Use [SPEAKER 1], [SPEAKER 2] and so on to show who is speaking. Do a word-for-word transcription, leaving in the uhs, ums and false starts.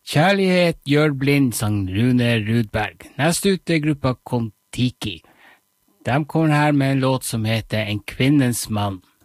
[SPEAKER 1] Kjærlighet gjør blind, sang Rune Rudberg. Neste ut er gruppa Kon-Tiki. De kommer her med en låt som heter En kvinnens mann.